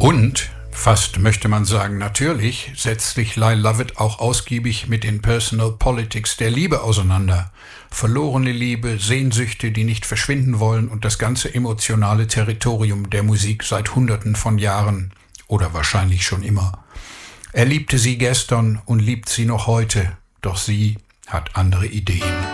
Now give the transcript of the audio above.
Und, fast möchte man sagen natürlich, setzt sich Lyle Lovett auch ausgiebig mit den Personal Politics der Liebe auseinander. Verlorene Liebe, Sehnsüchte, die nicht verschwinden wollen und das ganze emotionale Territorium der Musik seit Hunderten von Jahren oder wahrscheinlich schon immer. Er liebte sie gestern und liebt sie noch heute, doch sie hat andere Ideen.